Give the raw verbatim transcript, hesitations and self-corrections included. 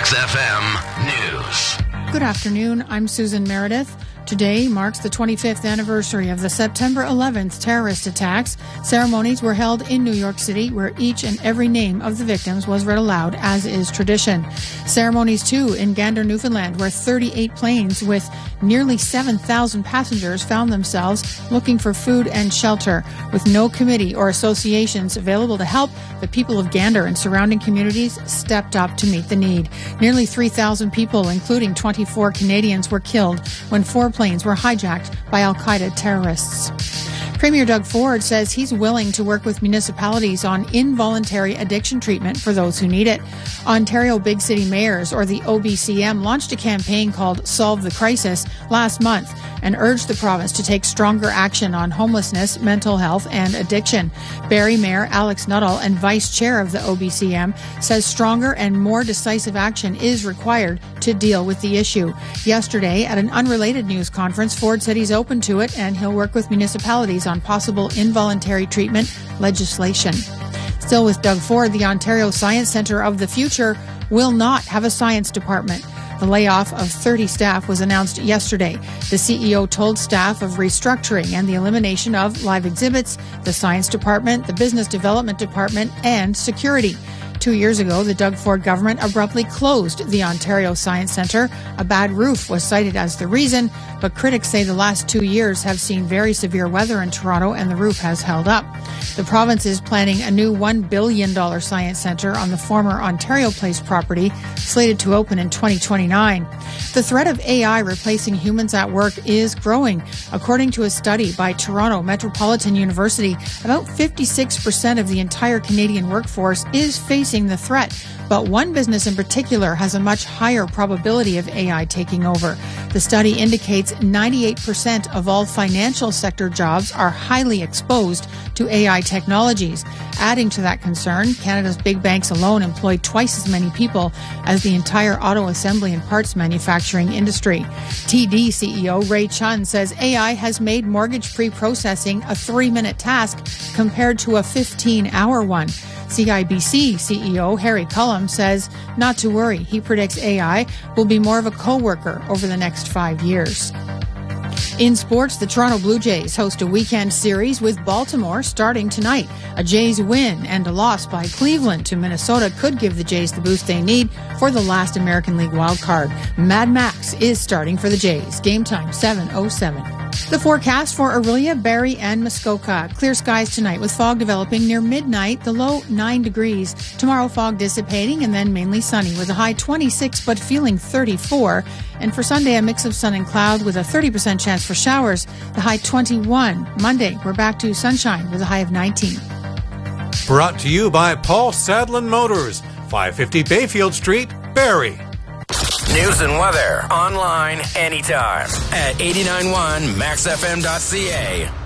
Max F M News. Good afternoon. I'm Susan Meredith. Today marks the twenty-fifth anniversary of the September eleventh terrorist attacks. Ceremonies were held in New York City, where each and every name of the victims was read aloud, as is tradition. Ceremonies, too, in Gander, Newfoundland, where thirty-eight planes with nearly seven thousand passengers found themselves looking for food and shelter. With no committee or associations available to help, the people of Gander and surrounding communities stepped up to meet the need. Nearly three thousand people, including twenty-four Canadians, were killed when four planes were hijacked by Al-Qaeda terrorists. Premier Doug Ford says he's willing to work with municipalities on involuntary addiction treatment for those who need it. Ontario Big City Mayors, or the O B C M, launched a campaign called Solve the Crisis last month and urged the province to take stronger action on homelessness, mental health, and addiction. Barrie Mayor Alex Nuttall and Vice Chair of the O B C M says stronger and more decisive action is required to deal with the issue. Yesterday, at an unrelated news conference, Ford said he's open to it and he'll work with municipalities on possible involuntary treatment legislation. Still with Doug Ford, the Ontario Science Centre of the Future will not have a science department. The layoff of thirty staff was announced yesterday. The C E O told staff of restructuring and the elimination of live exhibits, the science department, the business development department, and security. Two years ago, the Doug Ford government abruptly closed the Ontario Science Centre. A bad roof was cited as the reason, but critics say the last two years have seen very severe weather in Toronto and the roof has held up. The province is planning a new one billion dollars science centre on the former Ontario Place property, slated to open in twenty twenty-nine. The threat of A I replacing humans at work is growing. According to a study by Toronto Metropolitan University, about fifty-six percent of the entire Canadian workforce is facing the threat. But one business in particular has a much higher probability of A I taking over. The study indicates ninety-eight percent of all financial sector jobs are highly exposed to A I technologies. Adding to that concern, Canada's big banks alone employ twice as many people as the entire auto assembly and parts manufacturing industry. T D C E O Ray Chun says A I has made mortgage pre-processing a three-minute task compared to a fifteen-hour one. C I B C C E O Harry Cullum says not to worry. He predicts A I will be more of a co-worker over the next five years. In sports, the Toronto Blue Jays host a weekend series with Baltimore starting tonight. A Jays win and a loss by Cleveland to Minnesota could give the Jays the boost they need for the last American League wildcard. Mad Max is starting for the Jays. Game time seven oh seven. The forecast for Orillia, Barrie, and Muskoka. Clear skies tonight with fog developing near midnight, the low nine degrees. Tomorrow, fog dissipating and then mainly sunny with a high twenty-six but feeling thirty-four. And for Sunday, a mix of sun and cloud with a thirty percent chance for showers, the high twenty-one. Monday, we're back to sunshine with a high of nineteen. Brought to you by Paul Sadlin Motors, five fifty Bayfield Street, Barrie. News and weather online anytime at eighty-nine point one max f m dot c a.